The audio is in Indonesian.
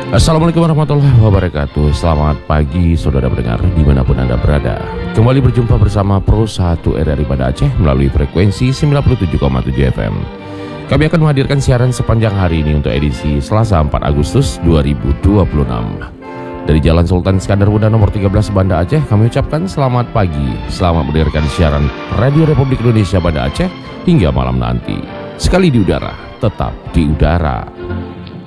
Assalamualaikum warahmatullahi wabarakatuh. Selamat pagi saudara pendengar dimanapun Anda berada. Kembali berjumpa bersama Pro 1 RRI Banda Aceh melalui frekuensi 97,7 FM. Kami akan menghadirkan siaran sepanjang hari ini untuk edisi Selasa 4 Agustus 2026. Dari Jalan Sultan Iskandar Muda nomor 13 Banda Aceh, kami ucapkan selamat pagi. Selamat mendengarkan siaran Radio Republik Indonesia Banda Aceh hingga malam nanti. Sekali di udara, tetap di udara.